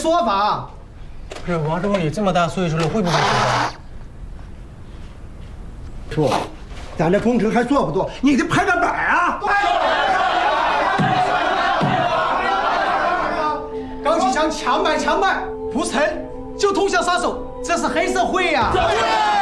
说法。 不是王师傅，你这么大岁数了，会不会说话？ 说，咱这工程还做不做？你得拍个板啊！钢筋枪板，不成就投降杀手，这是黑社会呀！